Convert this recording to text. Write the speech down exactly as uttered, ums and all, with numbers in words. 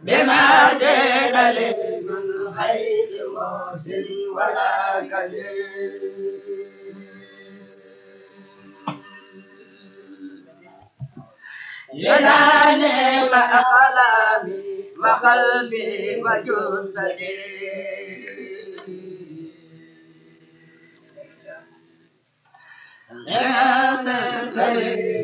بما جئت لي من خير موت ولا كليم يداني وأقلامي وقلبي وجسدي غير